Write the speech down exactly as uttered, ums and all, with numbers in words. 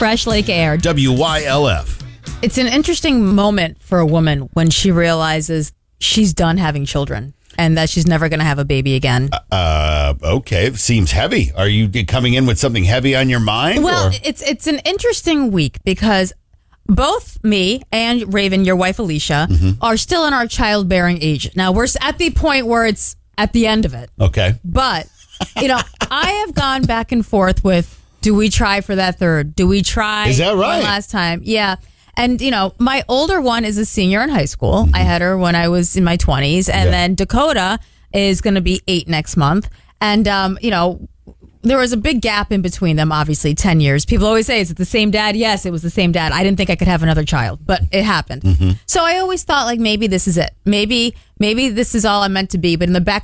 Fresh Lake Air. W Y L F. It's an interesting moment for a woman when she realizes she's done having children and that she's never going to have a baby again. Uh, okay. Seems heavy. Are you coming in with something heavy on your mind? Well, or? it's it's an interesting week because both me and Raven, your wife Alicia, mm-hmm. are still in our childbearing age. Now, we're at the point where it's at the end of it. Okay. But, you know, I have gone back and forth with, do we try for that third? Do we try Is that right? one last time? Yeah. And, you know, my older one is a senior in high school. Mm-hmm. I had her when I was in my twenties. And yeah. then Dakota is going to be eight next month. And, um, you know, there was a big gap in between them, obviously, ten years. People always say, is it the same dad? Yes, it was the same dad. I didn't think I could have another child, but it happened. Mm-hmm. So I always thought, like, maybe this is it. Maybe maybe this is all I'm meant to be. But in the back